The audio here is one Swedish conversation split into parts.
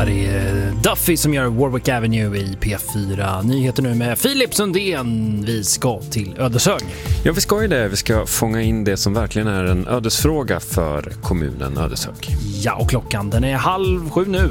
Här är Duffy som gör Warwick Avenue i P4. Nyheter nu med Filip Sundén. Vi ska till Ödeshög. Ja, vi ska ju det. Vi ska fånga in det som verkligen är en ödesfråga för kommunen Ödeshög. Ja, och klockan den är 6:30 nu.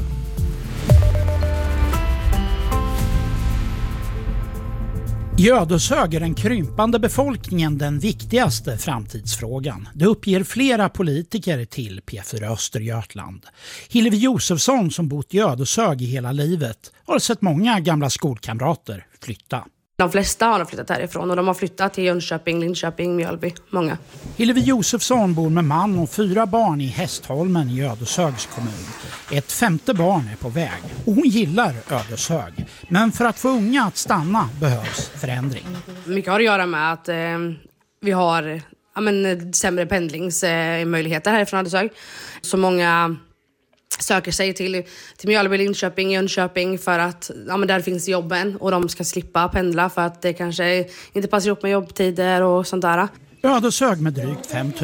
I Ödeshög är den krympande befolkningen den viktigaste framtidsfrågan. Det uppger flera politiker till P4 Östergötland. Hillevi Josefsson, som bott i Ödeshög i hela livet, har sett många gamla skolkamrater flytta. De flesta har flyttat härifrån och de har flyttat till Jönköping, Linköping, Mjölby, många. Hillevi Josefsson bor med man och 4 barn i Hästholmen i Ödeshögs kommun. Ett 5:e barn är på väg och hon gillar Ödeshög. Men för att få unga att stanna behövs förändring. Mycket har att göra med att vi har sämre pendlingsmöjligheter härifrån Ödeshög. Så många söker sig till Mjölby, Linköping, Jönköping för att där finns jobben och de ska slippa pendla för att det kanske inte passar ihop med jobbtider och sånt där. Ödeshög med drygt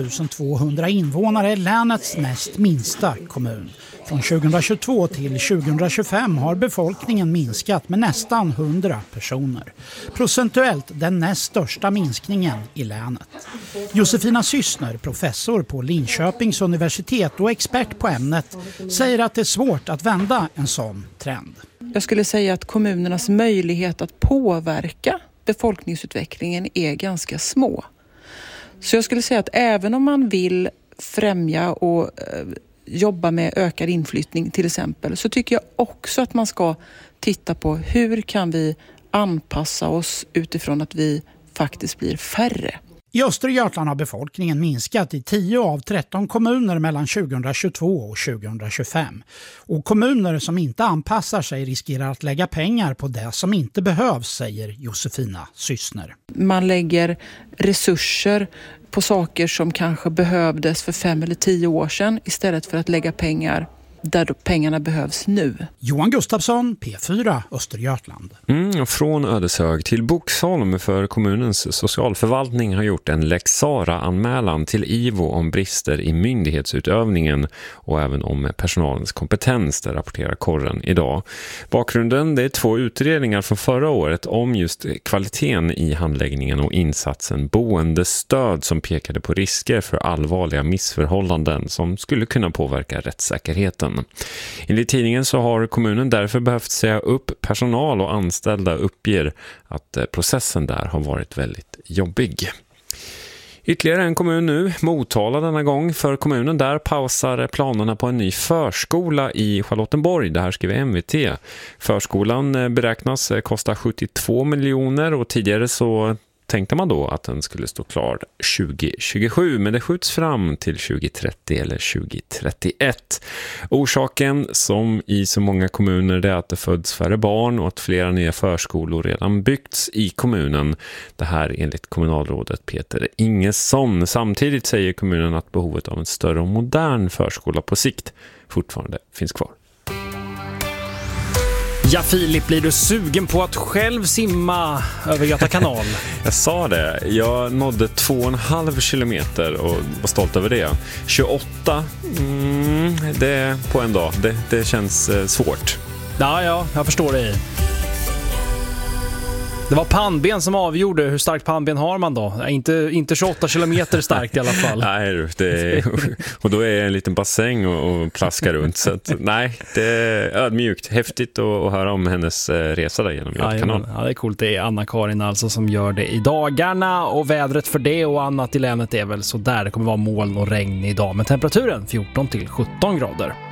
5200 invånare är länets näst minsta kommun. Från 2022 till 2025 har befolkningen minskat med nästan 100 personer. Procentuellt den näst största minskningen i länet. Josefina Syssner, professor på Linköpings universitet och expert på ämnet, säger att det är svårt att vända en sån trend. Jag skulle säga att kommunernas möjlighet att påverka befolkningsutvecklingen är ganska små. Så jag skulle säga att även om man vill främja och jobba med ökad inflyttning till exempel, så tycker jag också att man ska titta på hur kan vi anpassa oss utifrån att vi faktiskt blir färre. I Östergötland har befolkningen minskat i 10 av 13 kommuner mellan 2022 och 2025. Och kommuner som inte anpassar sig riskerar att lägga pengar på det som inte behövs, säger Josefina Syssner. Man lägger resurser på saker som kanske behövdes för 5 eller 10 år sedan istället för att lägga pengar där pengarna behövs nu. Johan Gustafsson, P4 Östergötland. Från Ödeshög till Boxholm, för kommunens socialförvaltning har gjort en Lex Sara-anmälan till IVO om brister i myndighetsutövningen och även om personalens kompetens, det rapporterar Korren idag. Bakgrunden, det är 2 utredningar från förra året om just kvaliteten i handläggningen och insatsen boendestöd som pekade på risker för allvarliga missförhållanden som skulle kunna påverka rättssäkerheten. Enligt tidningen så har kommunen därför behövt säga upp personal och anställda uppger att processen där har varit väldigt jobbig. Ytterligare en kommun nu, Motala denna gång, för kommunen där pausar planerna på en ny förskola i Charlottenborg. Det här skriver MVT. Förskolan beräknas kosta 72 miljoner och tidigare så tänkte man då att den skulle stå klar 2027, men det skjuts fram till 2030 eller 2031. Orsaken, som i så många kommuner, det är att det föds färre barn och att flera nya förskolor redan byggts i kommunen. Det här enligt kommunalrådet Peter Ingesson. Samtidigt säger kommunen att behovet av en större och modern förskola på sikt fortfarande finns kvar. Ja, Filip, blir du sugen på att själv simma över Göta kanal? Jag sa det. Jag nådde 2,5 kilometer och var stolt över det. 28, det är på en dag. Det känns svårt. Ja, jag förstår det. Det var pannben som avgjorde. Hur starkt pannben har man då? Inte 28 kilometer starkt i alla fall. Nej, och då är det en liten bassäng och plaskar runt. Så att, nej, det är ödmjukt. Häftigt att höra om hennes resa där genom Göta kanal. Ja, det är coolt. Det är Anna-Karin alltså som gör det i dagarna. Och vädret för det och annat i länet är väl så där. Det kommer vara moln och regn idag. Men temperaturen 14 till 17 grader.